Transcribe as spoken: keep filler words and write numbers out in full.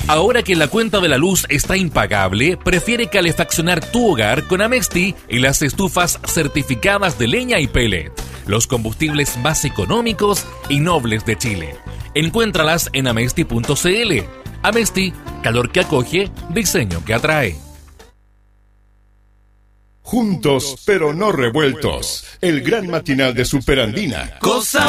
Ahora que la cuenta de la luz está impagable, prefiere calefaccionar tu hogar con Amesti y las estufas certificadas de leña y pellet, los combustibles más económicos y nobles de Chile. Encuéntralas en amesti punto cl. Amesti, calor que acoge, diseño que atrae. Juntos pero no revueltos, el gran matinal de Superandina. Cosa